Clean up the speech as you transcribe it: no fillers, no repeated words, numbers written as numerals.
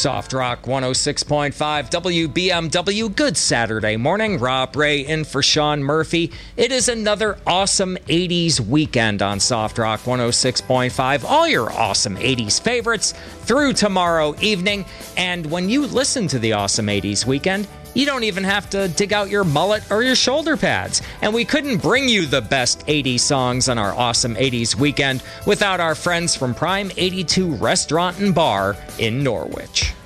Soft Rock 106.5 WBMW. Good Saturday morning. Rob Ray in for Sean Murphy. It is another awesome 80s weekend on Soft Rock 106.5. All your awesome 80s favorites through tomorrow evening. And when you listen to the awesome 80s weekend, you don't even have to dig out your mullet or your shoulder pads. And we couldn't bring you the best 80s songs on our awesome 80s weekend without our friends from Prime 82 Restaurant and Bar in Norwich.